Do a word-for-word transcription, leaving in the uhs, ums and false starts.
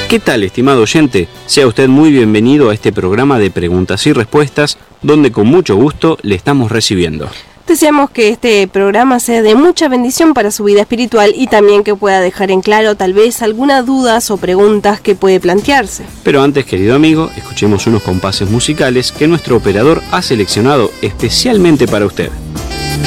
¿Qué tal, estimado oyente? Sea usted muy bienvenido a este programa de preguntas y respuestas, donde con mucho gusto le estamos recibiendo. Deseamos que este programa sea de mucha bendición para su vida espiritual y también que pueda dejar en claro tal vez algunas dudas o preguntas que puede plantearse. Pero antes, querido amigo, escuchemos unos compases musicales que nuestro operador ha seleccionado especialmente para usted.